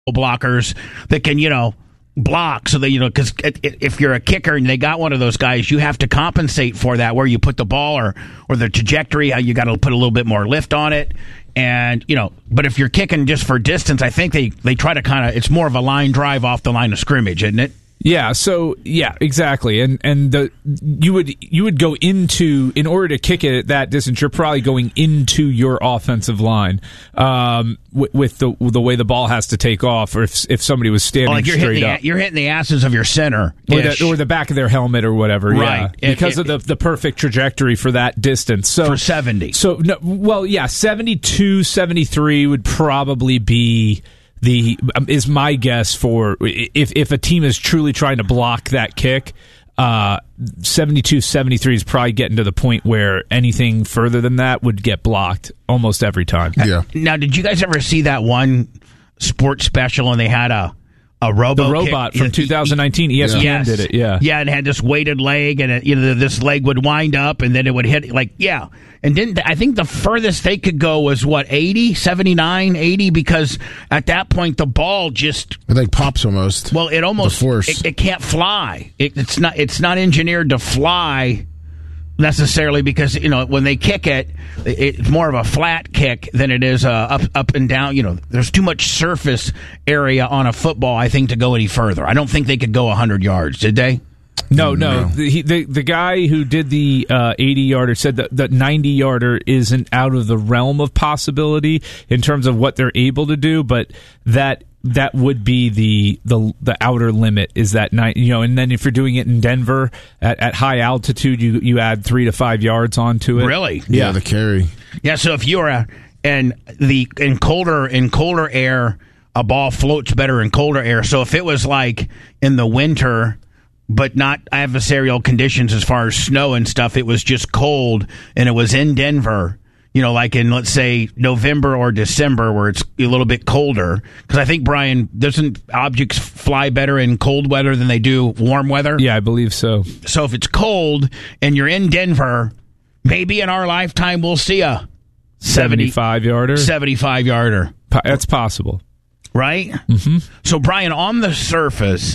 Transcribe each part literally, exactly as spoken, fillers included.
blockers that can, you know, block. So that, you know, because if you're a kicker and they got one of those guys, you have to compensate for that, where you put the ball or, or the trajectory, how you got to put a little bit more lift on it. And, you know, but if you're kicking just for distance, I think they, they try to kind of, it's more of a line drive off the line of scrimmage, isn't it? Yeah, so yeah, exactly, and and the you would you would go into, in order to kick it at that distance, you're probably going into your offensive line um, with, with the the way the ball has to take off, or if if somebody was standing oh, like you're straight hitting up, the, you're hitting the asses of your center, or the, or the back of their helmet or whatever, right? Yeah, because it, of the the perfect trajectory for that distance. So for seventy, so no, well, yeah, seventy-two, seventy-three would probably be. The um, is my guess for if if a team is truly trying to block that kick, uh, seventy-two, seventy-three is probably getting to the point where anything further than that would get blocked almost every time. Yeah. Now, did you guys ever see that one sports special and they had a a robo the robot kick? from two thousand nineteen? E S P N yes. did it. Yeah, yeah, and it had this weighted leg, and it, you know, this leg would wind up, and then it would hit like yeah. And didn't I think the furthest they could go was what, eighty, seventy-nine, eighty, because at that point the ball just it like pops almost. Well, it almost the force. It, it can't fly. It, it's not it's not engineered to fly necessarily, because, you know, when they kick it, it's more of a flat kick than it is uh, up up and down. You know, there's too much surface area on a football, I think, to go any further. I don't think they could go one hundred yards, did they? No, no. The, he, the the guy who did the uh, eighty-yarder said that the ninety-yarder isn't out of the realm of possibility in terms of what they're able to do, but that that would be the the, the outer limit, is that nine, you know. And then if you're doing it in Denver at, at high altitude, you you add three to five yards onto it. Really? Yeah, yeah, the carry. Yeah. So if you're a and the in colder in colder air, a ball floats better in colder air. So if it was like in the winter, but not adversarial conditions as far as snow and stuff, it was just cold, and it was in Denver, you know, like in, let's say, November or December, where it's a little bit colder. Because I think, Brian, doesn't objects fly better in cold weather than they do warm weather? Yeah, I believe so. So if it's cold and you're in Denver, maybe in our lifetime we'll see a seventy-five-yarder? seventy-five-yarder. That's possible. Right? Mm-hmm. So, Brian, on the surface,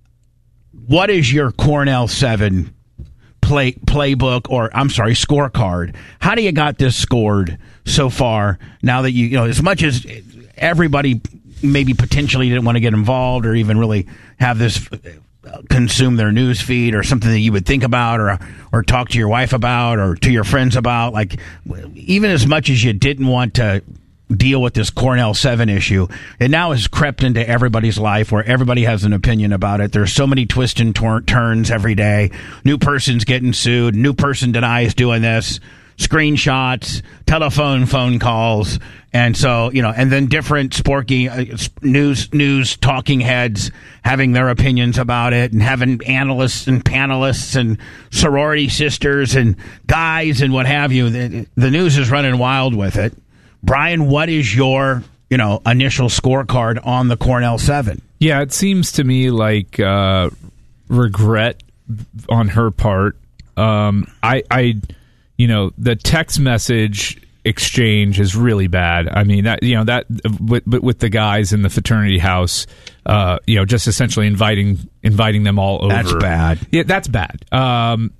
what is your Cornell seven play playbook, or I'm sorry, scorecard? How do you got this scored so far? Now that you, you know, as much as everybody maybe potentially didn't want to get involved or even really have this consume their news feed or something that you would think about or or talk to your wife about or to your friends about, like even as much as you didn't want to deal with this Cornell seven issue, it now has crept into everybody's life where everybody has an opinion about it. There's so many twists and tor- turns every day. New person's getting sued. New person denies doing this. Screenshots, telephone phone calls. And so, you know, and then different sporky uh, news, news talking heads having their opinions about it, and having analysts and panelists and sorority sisters and guys and what have you. The, the news is running wild with it. Brian, what is your, you know, initial scorecard on the Cornell seven? Yeah, it seems to me like uh, regret on her part. Um, I, I, you know, the text message exchange is really bad. I mean, that, you know, that with, with the guys in the fraternity house, uh, you know, just essentially inviting inviting them all over. That's bad. Yeah, that's bad. Um,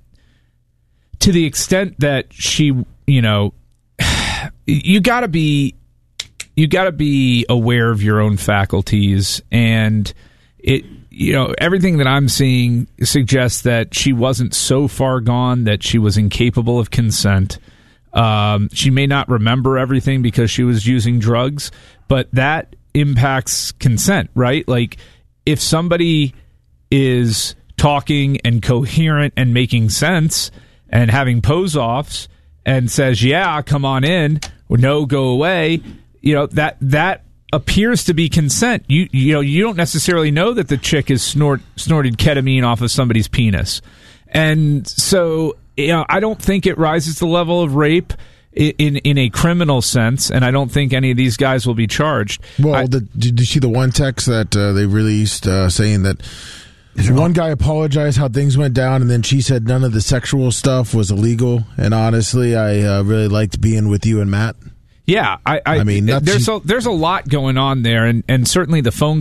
to the extent that she, you know. You gotta be, you gotta be aware of your own faculties, and it, you know, everything that I'm seeing suggests that she wasn't so far gone that she was incapable of consent. Um, she may not remember everything because she was using drugs, but that impacts consent, right? Like, if somebody is talking and coherent and making sense and having pose-offs and says, yeah, come on in, or no, go away, you know, that that appears to be consent. You you know, you don't necessarily know that the chick has snort, snorted ketamine off of somebody's penis. And so, you know, I don't think it rises to the level of rape in in a criminal sense, and I don't think any of these guys will be charged. Well, I, the, did you see the one text that uh, they released uh, saying that one guy apologized how things went down, and then she said none of the sexual stuff was illegal. And honestly, I uh, really liked being with you and Matt. Yeah, I, I, I mean, that's- there's a, there's a lot going on there, and, and certainly the phone